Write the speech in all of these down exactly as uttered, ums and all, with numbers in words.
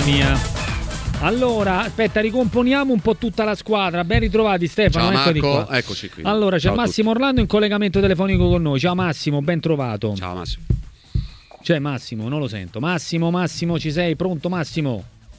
mia. Allora, aspetta, ricomponiamo un po' tutta la squadra. Ben ritrovati Stefano. Ciao Eccoti Marco, qua. eccoci qui. Allora, c'è Ciao Massimo Orlando in collegamento telefonico con noi. Ciao Massimo, ben trovato. Ciao Massimo. C'è Massimo, non lo sento. Massimo, Massimo, ci sei? Pronto Massimo?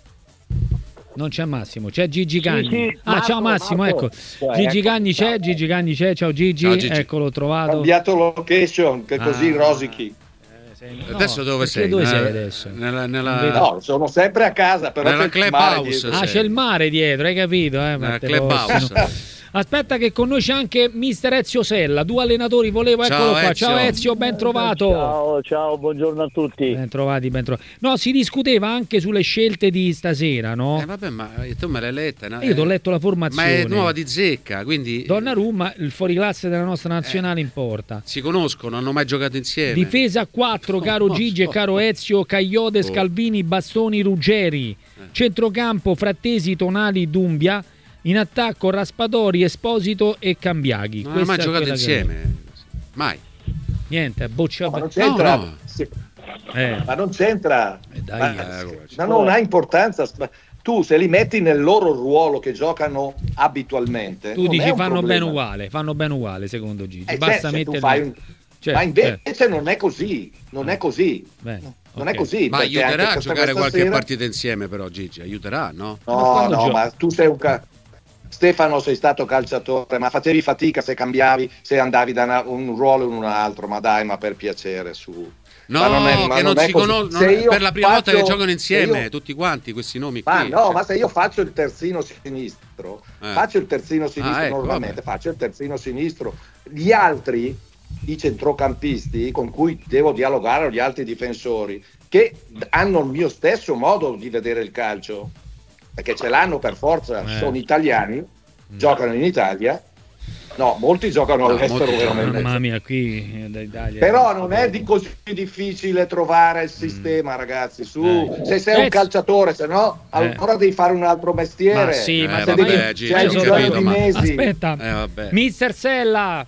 Non c'è Massimo, c'è Gigi Cagni. Sì, sì, ah, Marco, ciao Massimo, Marco. ecco. Cioè, Gigi ecco, Cagni c'è, ciao. Gigi Cagni c'è. Ciao Gigi, Ciao, Gigi. eccolo trovato. Cambiato location, che così Ah. rosichi. Eh, sei- no, Adesso dove perché sei? Dove Nella- sei adesso? Nella, Non nella, vedo. No, sono sempre a casa, però Nella c'è il mare clubhouse, dietro. Ah, sì. c'è il mare dietro, hai capito? Eh, nella Matteo clubhouse. Rossi. Aspetta che con noi c'è anche mister Ezio Sella, due allenatori, volevo, Ciao, eccolo qua. Ezio. Ciao Ezio, ben trovato. Ciao, ciao, buongiorno a tutti. Ben trovati, ben trovati. No, si discuteva anche sulle scelte di stasera, no? Eh, vabbè, ma tu me l'hai letta, no? Io ti ho Eh, letto la ma formazione. è nuova di zecca, quindi Donnarumma, il fuoriclasse della nostra nazionale in porta. si conoscono, hanno mai giocato insieme. Difesa a quattro, caro Gigi e caro Ezio, Cagliode, Oh. Scalvini, Bastoni, Ruggeri. Centrocampo, Frattesi, Tonali, Dumbia. In attacco Raspadori, Esposito e Cambiaghi. Non hanno mai Questa è giocato quella che- insieme. Mai. Niente, boccia. No, ma non c'entra. No, no. Sì, Eh, ma non c'entra. eh, dai, Ma, eh, ma non ha importanza. Tu se li metti nel loro ruolo che giocano abitualmente, tu non dici è un fanno problema. bene uguale, fanno bene uguale secondo Gigi. Eh, Basta cioè, se tu metterli. fai un- Cioè, ma invece cioè, non è così, non è così. bene, Non ok. è così. Ma perché aiuterà anche a questa- giocare questa qualche sera- partita insieme, però Gigi, aiuterà, no? Ma No, quando no, gioca? ma tu sei un ca- Stefano, sei stato calciatore, ma facevi fatica se cambiavi, se andavi da una- un ruolo in un altro, ma dai, ma per piacere, su. No, Ma non è- ma che non, non è si così. conoscono Se io per la prima volta faccio- che giocano insieme, se io- tutti quanti questi nomi Ma qui. no, cioè. ma se io faccio il terzino sinistro, Eh. faccio il terzino sinistro Ah, ecco, normalmente, vabbè. faccio il terzino sinistro. Gli altri, i centrocampisti con cui devo dialogare, gli altri difensori, che hanno il mio stesso modo di vedere il calcio, perché ce l'hanno per forza, Eh. sono italiani, giocano in Italia, no, molti giocano No, all'estero molti giocano, veramente. Mamma mia, qui eh, d'Italia. Però non è di così difficile trovare il sistema, ragazzi. Su, Eh. se sei un Eh. calciatore, se no, Eh. allora devi fare un altro mestiere. Ma sì, Eh, ma se vabbè, devi, Gigi, se hai ho bisogno capito, di ma- mesi. Aspetta, Eh, vabbè. mister Sella,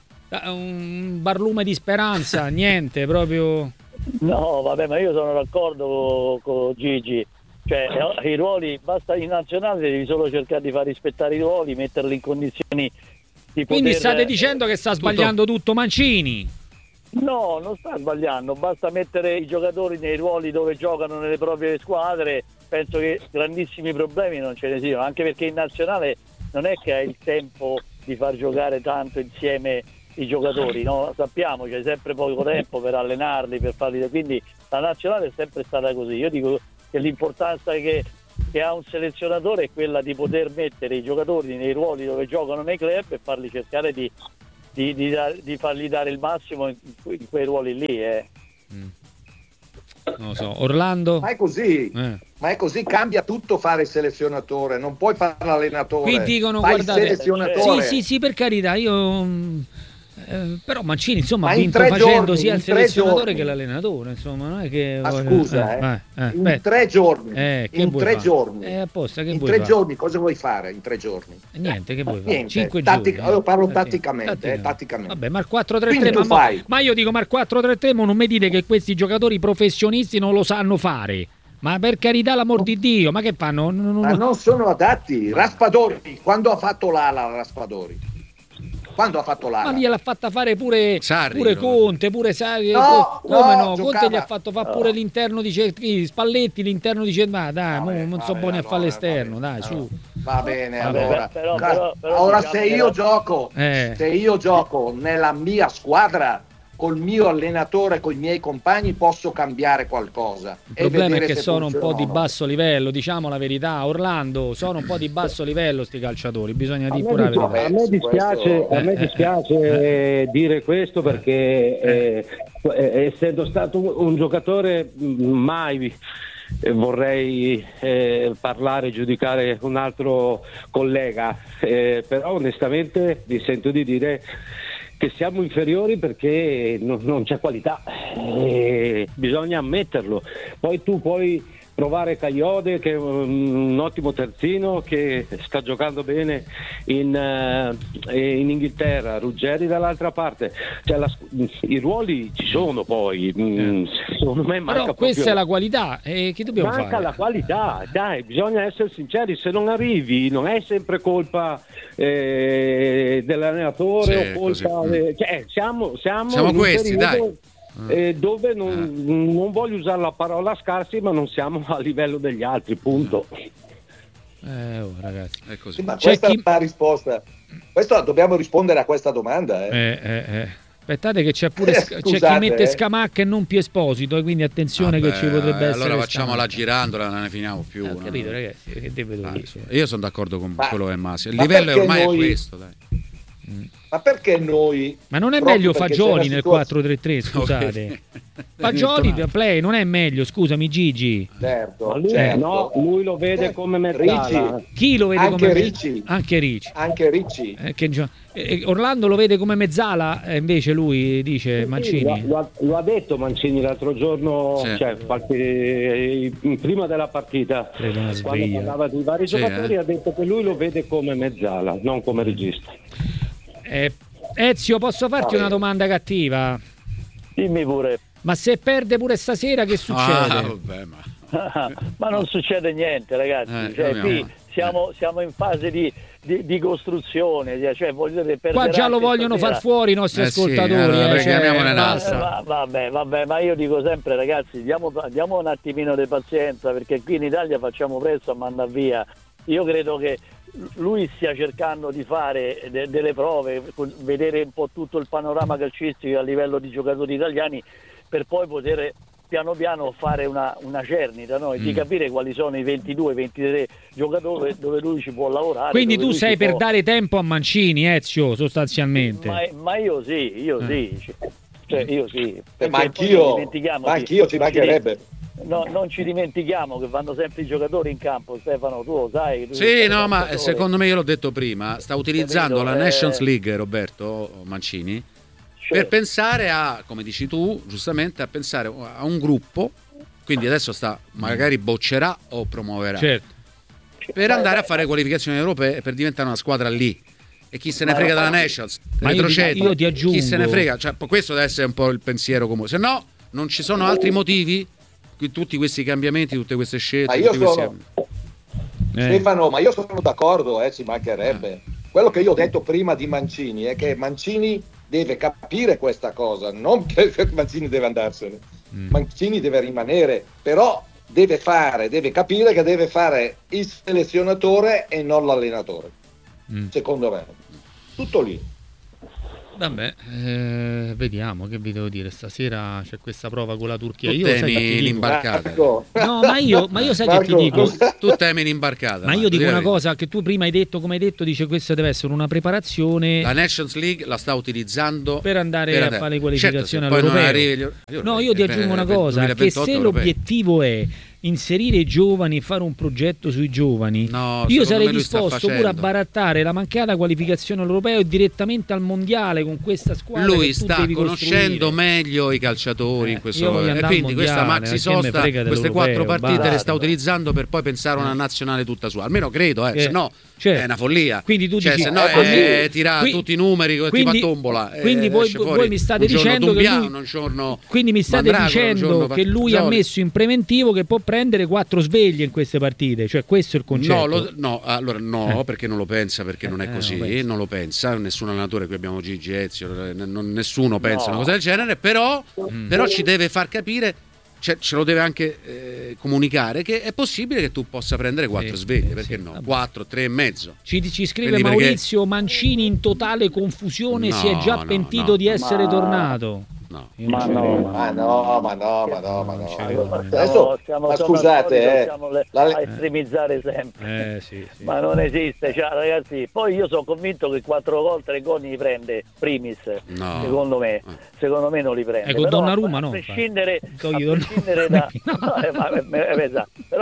un barlume di speranza, niente, proprio. No, vabbè, ma io sono d'accordo con Gigi. Cioè, eh, i ruoli, basta in nazionale, devi solo cercare di far rispettare i ruoli, metterli in condizioni di Quindi poter- state dicendo che sta sbagliando tutto Mancini? No, non sta sbagliando, basta mettere i giocatori nei ruoli dove giocano nelle proprie squadre, penso che grandissimi problemi non ce ne siano, anche perché in nazionale non è che hai il tempo di far giocare tanto insieme i giocatori, no? Sappiamo c'è sempre poco tempo per allenarli, per farli, quindi la nazionale è sempre stata così. Io dico che l'importanza che, che ha un selezionatore è quella di poter mettere i giocatori nei ruoli dove giocano nei club e farli cercare di Di, di, dar- di fargli dare il massimo in, in quei ruoli lì. Eh. Non lo so, Orlando? Ma è così, Eh. ma è così, cambia tutto fare il selezionatore, non puoi fare l'allenatore. Qui dicono, fai guardate, il selezionatore. Sì, sì, sì, per carità, io mm, eh, però Mancini insomma Ma ha in vinto tre facendo giorni, sia il in tre selezionatore giorni. che l'allenatore, insomma, non è che Ma scusa, eh, eh, in beh, tre giorni, eh, che in vuoi tre fare? giorni, Eh, apposta, che in vuoi tre fare? giorni cosa vuoi fare in tre giorni? Niente, che vuoi fare? Niente, Cinque tattica- giorni. io parlo Eh, tatticamente, eh, tatticamente. Vabbè, ma il quattro tre tre, Quindi ma, tu fai. ma io dico, ma il quattro tre tre, ma non mi dite che questi giocatori professionisti non lo sanno fare. Ma per carità, l'amor di Dio, ma che fanno? Non- non- Ma non sono adatti. Raspadori, quando ha fatto l'ala Raspadori? Quando ha fatto l'ala? Ma gliel'ha fatta fare pure, Sarri, pure no? Conte, pure Sarri. No, come no, no? Conte giocava. gli ha fatto fare pure l'interno di Cerchi, Spalletti l'interno di Cerchi. Ma dai, Vabbè, mo non so vabbè, buoni a allora, fare l'esterno, vabbè, dai, su. Va bene, Vabbè, allora. però- Dai, però- però Ora diciamo se che io la- gioco, Eh. se io gioco nella mia squadra col mio allenatore, con i miei compagni, posso cambiare qualcosa. Il e problema è vedere che se sono un funziona po' di o no. basso livello, diciamo la verità. Orlando, sono un po' di basso livello sti calciatori, bisogna A dire me, pure la dis- verità. a me dispiace, a me Eh, dispiace eh, dire questo perché eh, eh, essendo stato un, un giocatore mh, mai eh, vorrei eh, parlare, giudicare un altro collega, eh, però onestamente mi sento di dire che siamo inferiori perché non, non c'è qualità, eh, bisogna ammetterlo. Poi tu puoi provare Kayode, che è un ottimo terzino che sta giocando bene in, uh, in Inghilterra, Ruggeri dall'altra parte, cioè, la, i ruoli ci sono poi, mm, secondo me manca però questa proprio... è la qualità, e che dobbiamo manca fare? la qualità, dai, bisogna essere sinceri, se non arrivi non è sempre colpa eh, dell'allenatore sì, o colpa così. de... cioè, siamo, siamo, siamo in un questi, periodo, dai. Eh, dove non, eh. non voglio usare la parola scarsi, ma non siamo a livello degli altri, punto. Eh, oh, ragazzi. È così. Sì, ma C'è questa chi- è la risposta. Questo dobbiamo rispondere a questa domanda. Eh. Eh, eh, eh. Aspettate che c'è pure Eh, c'è scusate, chi mette eh. Scamacca e non più Esposito, e quindi attenzione Vabbè, che ci potrebbe essere. allora facciamola Scamacca. girandola, non ne finiamo più. Eh, ho no? capito, ragazzi, che devo Ah, dire? io sono d'accordo con Ma- quello che è Massi. Il ma livello perché ormai noi- è questo, dai. Ma perché noi... Ma non è proprio meglio perché Fagioli c'è nel una quattro tre tre, scusate. Ok. Fagioli da play non è meglio, scusami Gigi. Certo, Ma lui, certo. no, lui lo vede come mezzala. Ricci, Chi lo vede Anche come Ricci. Anche Ricci. anche Ricci. Eh, che gio- eh, Orlando lo vede come mezzala, e invece lui dice Sì, Mancini. Lo, lo ha, lo ha detto Mancini l'altro giorno, Sì. cioè, qualche, prima della partita, Credo una quando sveglia. parlava di vari Sì, giocatori, eh. ha detto che lui lo vede come mezzala, non come regista. Eh, Ezio, posso farti No, una eh. domanda cattiva? Dimmi pure. Ma se perde pure stasera che succede? Ah, vabbè, ma... Ma non succede niente, ragazzi. Eh, Cioè, dobbiamo- qui siamo, siamo in fase di, di, di costruzione. Cioè, voglio dire, Qua perderà già lo anche vogliono stasera. far fuori i nostri Eh sì, ascoltatori. allora, eh, cioè, chiamiamone un basta. altro. Va- vabbè, vabbè, ma io dico sempre, ragazzi, diamo, diamo un attimino di pazienza, perché qui in Italia facciamo presto a mandare via. Io credo che lui stia cercando di fare de- delle prove, co- vedere un po' tutto il panorama calcistico a livello di giocatori italiani, per poi poter piano piano fare una, una cernita, no? E di Mm. capire quali sono i ventidue ventitré giocatori dove lui ci può lavorare. Quindi dove tu lui sei ci per può- dare tempo a Mancini, Ezio, sostanzialmente. Ma, ma io sì, io sì, cioè io sì. Eh, Perché ma poi anch'io, non dimentichiamoci- ma anch'io ci mancherebbe. No, non ci dimentichiamo che vanno sempre i giocatori in campo, Stefano, tu lo sai. Tu Sì, sei no, ma calciatore. secondo me, io l'ho detto prima, sta utilizzando Capito, la eh. Nations League, Roberto Mancini, Certo. per pensare a, come dici tu, giustamente, a pensare a un gruppo, quindi adesso sta, magari boccerà o promuoverà, Certo. per andare a fare qualificazioni europee, per diventare una squadra lì. E chi se ne Ma- frega della Nations? Ma io ti- retrocedi. io ti aggiungo- Chi se ne frega? Cioè, questo deve essere un po' il pensiero comune. Se no, non ci sono altri motivi, qui- tutti questi cambiamenti, tutte queste scelte. Ma io tutti questi- sono- Eh. Stefano, ma io sono d'accordo, eh, ci mancherebbe. Quello che io ho detto prima di Mancini è che Mancini deve capire questa cosa, non che Mancini deve andarsene. Mm. Mancini deve rimanere, però deve fare, deve capire che deve fare il selezionatore e non l'allenatore. Mm. Secondo me. Tutto lì. Vabbè, eh, vediamo che vi devo dire. Stasera c'è questa prova con la Turchia. Tu Io sai che temi ti dico- l'imbarcata. Marco. No, ma io, ma io sai che ti Marco, dico. cosa- Tu temi l'imbarcata. Ma io Marco, dico di una la cosa che tu prima hai detto, come hai detto, dice questa deve essere una preparazione La Nations League la sta utilizzando per andare per a andare. fare le qualificazioni Certo, se poi non all'europeo. arrivi agli- io- No, io ti eh, aggiungo una eh, cosa, che duemilaventotto se europei. l'obiettivo è inserire i giovani e fare un progetto sui giovani, No, io secondo sarei me lui sta disposto pure a facendo. barattare la mancata qualificazione all'europeo e direttamente al mondiale con questa squadra. Lui che tu sta devi conoscendo costruire. meglio i calciatori Eh, in questo io voglio momento. E andare al quindi questa mondiale, maxi che me sosta, frega queste dell'europeo, quattro partite le basta. sta utilizzando per poi pensare a una nazionale tutta sua. Almeno credo, eh, Eh, se no certo. è una follia. Quindi tu cioè, dici- se no eh, è così. tirare Qui- tutti i numeri tipo quindi- a tombola. eh, quindi voi- esce voi fuori mi state un giorno dicendo che Dumbiano, lui- un giorno Quindi mi state Mandragora, un dicendo giorno che lui ha Partigioli. messo in preventivo che può prendere quattro sveglie in queste partite, cioè questo è il concetto. No, lo- no, allora no, Eh. perché non lo pensa, perché non è Eh, così, non lo pensa. non lo pensa, nessun allenatore, qui abbiamo Gigi, Ezio, eh, non- nessuno pensa No. una cosa del genere, però, Mm. però ci deve far capire, cioè, ce lo deve anche eh, comunicare, che è possibile che tu possa prendere quattro Sì, sveglie, sì, perché sì, no? vabbè. Quattro, tre e mezzo. Ci, ci scrive Quindi perché- Maurizio Mancini in totale confusione, No, si è già no, pentito no. di essere Ma- tornato. No. Io Ma non ci no, credo. Ma no, ma no, ma no, ma no. Cioè, Adesso, Siamo- ma siamo scusate, al solito, eh, siamo le- la- a estremizzare sempre. Eh, sì, sì. Ma non esiste, cioè, ragazzi. Poi io sono convinto che quattro gol, tre gol li prende Primis. No. Secondo me, Eh. secondo me non li prende. Ecco, Però, Donnarumma a no, prescindere, a Togli Donnarumma. prescindere da, no, eh, ma- eh, eh, esatto. Però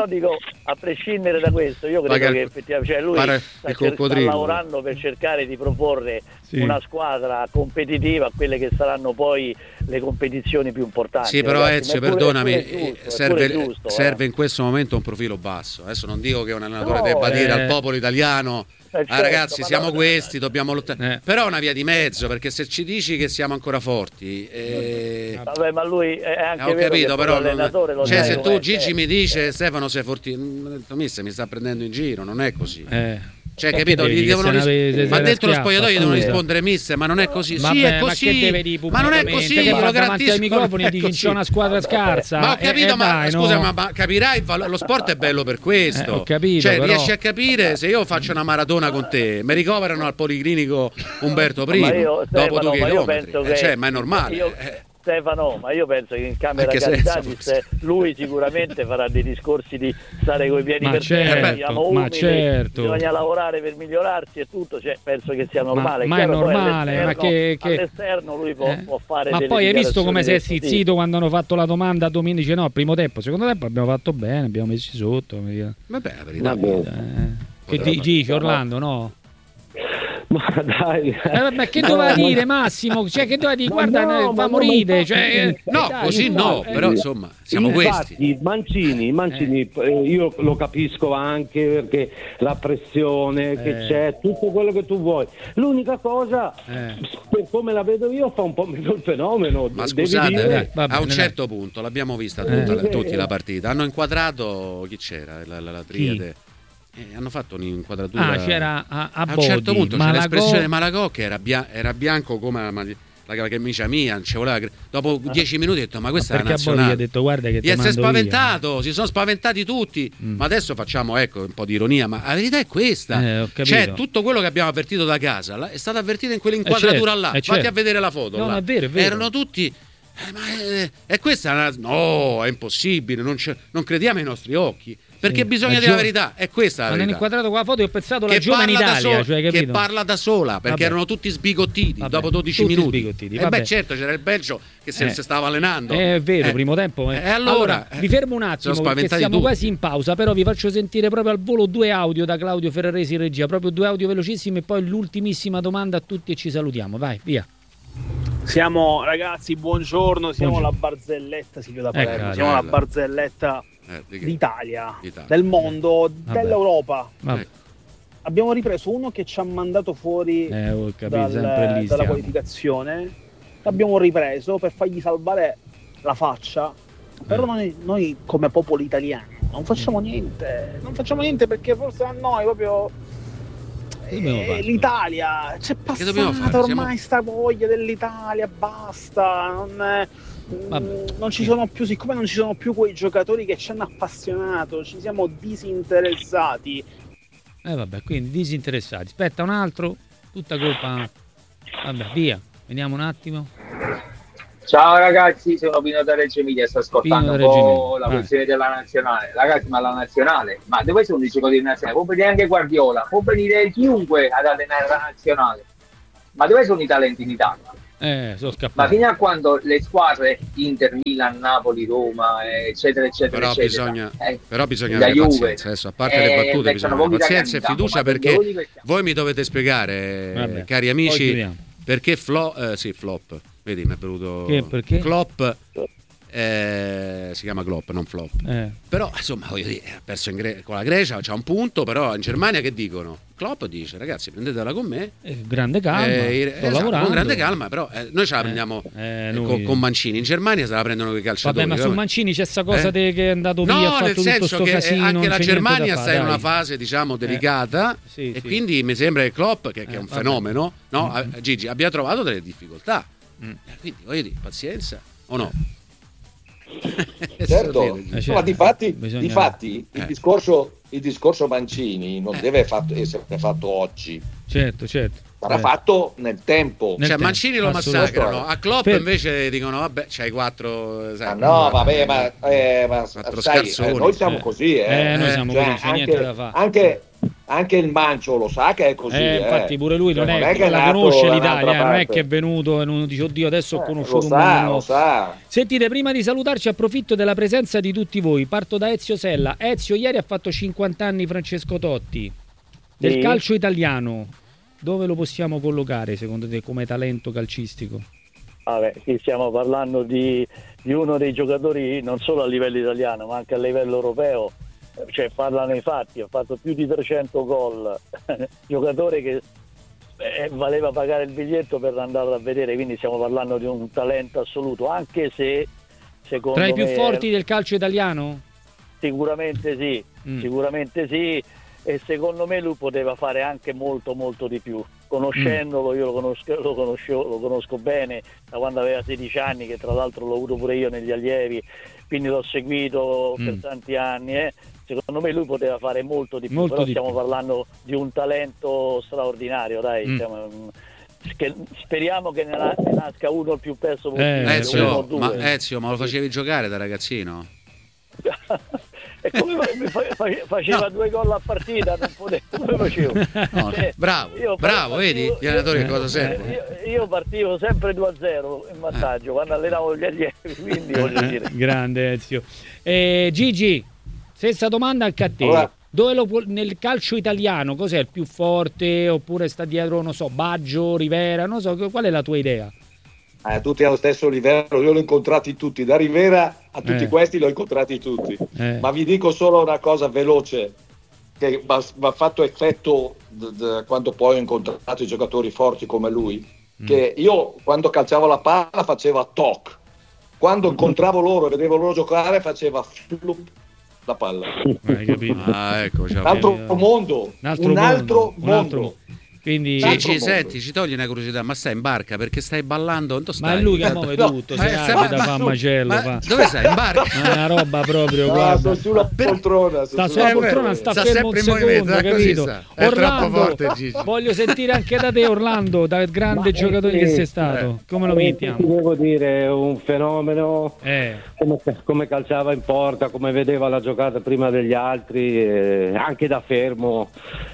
però dico, a prescindere da questo, io credo Magari, che effettivamente, cioè lui pare sta, il cer- sta coccodrillo. lavorando per cercare di proporre Sì. una squadra competitiva a quelle che saranno poi le competizioni più importanti. Sì, però ragazzi, Ezio, ma è pure- perdonami, è pure giusto, è serve, pure giusto, serve eh. in questo momento un profilo basso. Adesso non dico che un allenatore No, debba eh. dire al popolo italiano Eh, ah, certo, ragazzi ma siamo no, questi, dobbiamo lottare. Eh. Però è una via di mezzo, perché se ci dici che siamo ancora forti eh, Vabbè, ma lui è anche eh, ho vero capito, che però l'allenatore non, lo cioè sa se com'è, tu Gigi certo. mi dice Stefano sei forti, mister mi sta prendendo in giro, non è così. Eh. Cioè, Che capito? devi Gli dire devono che se ris- ne ave- se ma se ne dentro lo schiaffa, spogliatoio gli devono scusa. rispondere mister, ma non è così. Vabbè, sì, è ma così. che deve dire Ma non è pubblicamente? così, Che glielo parla davanti ai garantisco. microfoni non e è dici così. c'è una squadra scarsa. Ma ho Eh, capito, eh, ma dai, scusa, no. ma, ma capirai, il valo- lo sport è bello per questo. Eh, ho capito, cioè, però- riesci a capire se io faccio una maratona con te, mi ricoverano al Policlinico Umberto I, Ma io, dopo Stefano, due ma io chilometri. penso Eh, che cioè, ma è normale. io- eh. Stefano, ma io penso che in Camera Anche senza Caritadis forse. lui sicuramente farà dei discorsi di stare coi piedi Ma per certo, terra, siamo ma umili, certo. bisogna lavorare per migliorarsi e tutto, cioè, penso che sia normale. ma è Chiaro, poi normale, ma all'esterno- che- che- all'esterno lui può, Eh. può fare Ma delle poi hai visto come si è dichiarazioni di questo stizzito quando hanno fatto la domanda a Domenico? Dice no, primo tempo, secondo tempo abbiamo fatto bene, abbiamo messi sotto. Eh, Vabbè, la verità. Va bene. che di- dici Orlando, no? Ma dai, Eh, vabbè, che No, doveva ma- dire Massimo? Cioè, che doveva dire? Ma Guarda, no, eh, ma fa no, morire. ma Cioè, eh, infatti- No, dai, così no, eh, però insomma, siamo Infatti, questi. Mancini, Mancini eh, io lo capisco anche perché la pressione che Eh. c'è, tutto quello che tu vuoi. L'unica cosa, Eh. per come la vedo io, fa un po' meno il fenomeno. Ma Devi scusate, dire- dai, va a bene, un dai. certo punto l'abbiamo vista Eh. tutta, la- tutti la partita. Hanno inquadrato chi c'era? La, la, la triade. Eh, hanno fatto un'inquadratura. Ah, c'era a, a, a un Bodi, certo punto c'è Malagò- l'espressione Malagò che era, bia- era bianco come la, ma- la camicia mia, non ci voleva cre- dopo dieci minuti ho detto ma questa è la perché a Bodi gli nazionale. ha detto guarda che Gli ti si è mando spaventato, si sono spaventati tutti. Mm. Ma adesso facciamo ecco un po' di ironia, ma la verità è questa. Eh, ho capito. Cioè, tutto quello che abbiamo avvertito da casa la- è stato avvertito in quell'inquadratura Eh, certo, là. eh, Vatti certo. a vedere la foto. No, là. ma è vero, è vero. Erano tutti. eh, ma è, è questa la- no, è impossibile, non, c'è- non crediamo ai nostri occhi. Perché Sì, bisogna la dire la gio- verità, è questa la Ma hanno verità. inquadrato con la foto e ho pensato la Che giovane parla, da Italia, sola, cioè, che capito? parla da sola perché Vabbè. erano tutti sbigottiti Vabbè, dopo dodici tutti minuti. sbigottiti, E vabbè. beh, certo, c'era il Belgio che se Eh. si stava allenando. Eh, È vero, Eh. primo tempo. eh. E allora, vi fermo un sono attimo perché spaventati siamo tutti. quasi in pausa, però vi faccio sentire proprio al volo due audio da Claudio Ferraresi in regia, proprio due audio velocissimi e poi l'ultimissima domanda a tutti e ci salutiamo. Vai, via. Siamo ragazzi, buongiorno, siamo Buongiorno. la barzelletta Silvio da Ecco, Palermo, siamo la bella. barzelletta Eh, di che? d'Italia, D'Italia. del mondo, Vabbè. dell'Europa. Vabbè. Ecco. Abbiamo ripreso uno che ci ha mandato fuori Eh, ho capito, dal- sempre lì dalla stiamo. qualificazione, l'abbiamo ripreso per fargli salvare la faccia, però Eh. noi, noi come popolo italiano non facciamo niente, non facciamo niente perché forse a noi proprio Che dobbiamo eh, fare? l'Italia c'è dobbiamo passata fare? ormai Siamo- sta voglia dell'Italia, basta, non, è- Vabbè. mm, non ci sono più, siccome non ci sono più quei giocatori che ci hanno appassionato, ci siamo disinteressati. Eh vabbè, quindi disinteressati. Aspetta un altro, tutta colpa. Vabbè, via. Vediamo un attimo. Ciao ragazzi, sono Pino da Reggio Emilia, sto ascoltando Pino da un Reggio po' Emilia. la Vai. questione della nazionale. Ragazzi, ma la nazionale, ma dove sono i giocatori nazionali? Può venire anche Guardiola, può venire chiunque ad allenare la nazionale. Ma dove sono i talenti in Italia? Eh, sono Ma scappato. fino a quando le squadre Inter, Milan, Napoli, Roma, eh, eccetera, eccetera, Però eccetera, bisogna, eh, però bisogna la avere Juve, pazienza. Adesso, a parte eh, le battute, mettono bisogna pochi avere pazienza e italiani in fiducia campo, ma perché dove li voi mi dovete spiegare, Vabbè, cari poi amici, chiudiamo. perché, flo, eh, sì, flop. Vedi, mi è venuto Che, perché? Klopp. eh, si chiama Klopp, non flop. Eh. Però, insomma, voglio dire, ha perso in Gre- con la Grecia, c'ha un punto, però in Germania che dicono? Klopp dice, ragazzi, prendetela con me. Eh, grande calma. Eh, sto esatto, lavorando. con grande calma, però eh, noi ce la prendiamo eh, eh, noi- con, con Mancini. In Germania se la prendono con i calciatori. Vabbè, ma su vabbè. Mancini c'è sta cosa Eh? de- che è andato via, ha No, fatto nel tutto senso sto che eh, casino, non anche la c'è niente da Germania fare, sta in una dai. fase, diciamo, delicata sì, e sì. quindi mi sembra che Klopp, che, che è Eh, un vabbè. fenomeno, no? Mm. Eh, Gigi, abbia trovato delle difficoltà. Mm. Eh, Quindi, voglio dire, pazienza o no? Certo, Sorride, Gigi. Eh, certo. ma difatti, Bisogna- difatti il, Eh. discorso, il discorso Mancini non Eh. deve fatto- essere fatto oggi, Certo, certo. sarà Eh. fatto nel tempo. Nel Cioè, tempo, Mancini lo assolutamente. massacrano, a Klopp Per- invece dicono, vabbè, c'hai quattro... sai, Ah, no, vabbè, ma, eh, eh, ma quattro sai, scarsoni. eh, noi siamo Eh. così, eh. Eh, noi siamo Cioè, così, c'è anche, niente da fare. anche anche il Mancio lo sa che è così. Eh, eh. infatti pure lui non, Cioè, è, non è che è la nato conosce da l'Italia, un'altra non è parte. che è venuto e non dice oddio adesso ho Eh, conosciuto lo un sa, mondo. lo sa. Sentite, prima di salutarci approfitto della presenza di tutti voi, parto da Ezio Sella. Ezio, ieri ha fatto cinquanta anni Francesco Totti, del Sì. calcio italiano, dove lo possiamo collocare secondo te come talento calcistico? Vabbè, qui stiamo parlando di, di uno dei giocatori non solo a livello italiano ma anche a livello europeo, cioè parlano i fatti, ha fatto più di trecento gol, giocatore che eh, valeva pagare il biglietto per andarlo a vedere, quindi stiamo parlando di un talento assoluto, anche se secondo Tra i me più forti del calcio italiano? sicuramente sì, Mm. sicuramente sì, e secondo me lui poteva fare anche molto molto di più. Conoscendolo, io lo conosco, lo conosco, lo conosco bene da quando aveva sedici anni, che tra l'altro l'ho avuto pure io negli allievi, quindi l'ho seguito Mm. per tanti anni. Eh. Secondo me lui poteva fare molto di più, Molto però di stiamo più. parlando di un talento straordinario, dai. Mm. Stiamo- che speriamo che ne, na- ne nasca uno il più presto possibile, Eh, uno o Ezio, due. ma, Ezio, ma lo facevi giocare da ragazzino? E come fa- fa- faceva No. due gol a partita, non potevo, come facevo? No, Cioè, bravo, io bravo, partivo- vedi gli allenatori che cosa Eh, servono? Io, io partivo sempre due a zero in vantaggio quando allenavo gli allievi, quindi voglio Eh, dire. grande Ezio. Eh, Gigi, stessa domanda anche a te. Allora. Dove lo può- nel calcio italiano cos'è il più forte, oppure sta dietro, non so, Baggio, Rivera, non so, qual è la tua idea? Eh, tutti allo stesso livello, io li ho incontrati tutti, da Rivera a tutti Eh. questi li ho incontrati tutti. Eh. Ma vi dico solo una cosa veloce che mi ha fatto effetto d- d- quando poi ho incontrato i giocatori forti come lui, Mm. che io quando calciavo la palla faceva toc, quando incontravo loro e vedevo loro giocare faceva flup la palla. Hai capito? Ah, ecco, ciao. Un altro capito. mondo, Un altro un altro mondo, un altro mondo. Quindi, Altro Gigi, mondo. senti, ci togli una curiosità, ma stai in barca perché stai ballando? Dove ma stai? è lui che muove No, tutto, Ma si è- agita, ma- fa un ma- macello, ma fa. dove sei? In barca? Ma è una roba proprio, No, guarda. sono sulla Però- poltrona. Sta sono sulla Eh, poltrona, vero, sta sta fermo un sempre in movimento, secondo, è così, capito? sta. È troppo Orlando, forte, Gigi. voglio sentire anche da te Orlando, da grande Ma, giocatore eh, che sei eh, stato. Come lo Eh, mettiamo? ti devo dire, un fenomeno, Eh, come, come calciava in porta, come vedeva la giocata prima degli altri, eh, anche da fermo,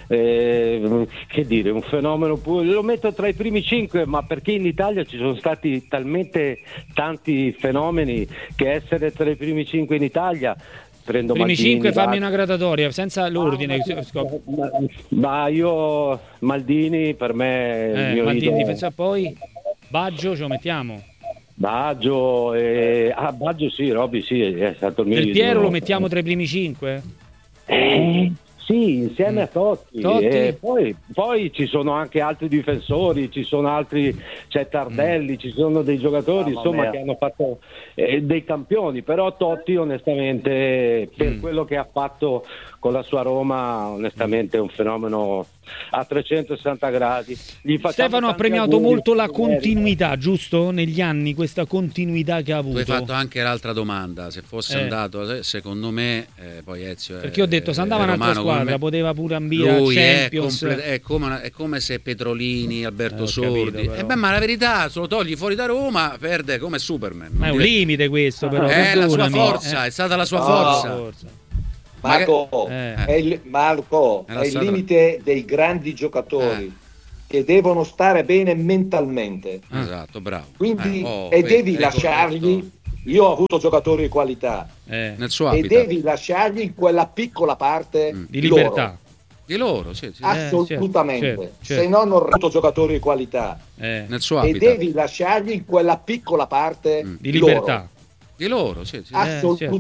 eh, che dire, un fenomeno pure. Lo metto tra i primi cinque, ma perché in Italia ci sono stati talmente tanti fenomeni che essere tra i primi cinque in Italia, prendo primi Maldini, cinque, fammi Baggio. una gradatoria, senza l'ordine. Ah, scop- ma, ma io Maldini per me è il Eh, mio Maldini idolo. difensore, poi Baggio ce lo mettiamo. Baggio, e... ah, Baggio sì, Robby sì, è stato il mio Del Piero idolo. lo mettiamo tra i primi cinque? Eh, sì, insieme Mm. a Totti. Totti? E poi, poi ci sono anche altri difensori, ci sono altri, c'è Tardelli, ci sono dei giocatori Mamma insomma mia. che hanno fatto eh, dei campioni, però Totti onestamente per Mm. quello che ha fatto con la sua Roma onestamente è un fenomeno a trecentosessanta gradi. Gli facciamo Stefano ha tanti premiato auguri, molto la merita. continuità, giusto? Negli anni, questa continuità che ha Tu hai avuto. fatto anche l'altra domanda, se fosse Eh. andato, se- secondo me, eh, poi Ezio è- Perché ho detto, se andava è un'altra romano come squadra, me. poteva pure ambire a Lui è, Champions. comple- è come, una- è come se Petrolini, Alberto Eh, ho capito, Sordi. però. Eh beh, ma la verità, se lo togli fuori da Roma, perde come Superman. Ma è un Non dire- limite questo, però. È la sua perdonami. forza, Eh. è stata la sua No. forza. Forza. Marco, Eh. è il, Marco, È la è il strada- limite dei grandi giocatori che devono stare bene mentalmente. Esatto, bravo. Quindi, Eh, oh, e vedi, devi ecco, lasciargli. ecco, Io ho avuto giocatori di qualità Eh. nel suo e habitat. devi lasciargli quella piccola parte Mm. Di libertà. Di loro, sì, sì. Ah, assolutamente. certo, certo. Se no, non ho avuto giocatori di qualità Eh. Nel suo e habitat. devi lasciargli quella piccola parte Mm. Di loro. libertà. Di loro, sì, sì. Ah, Assolutamente.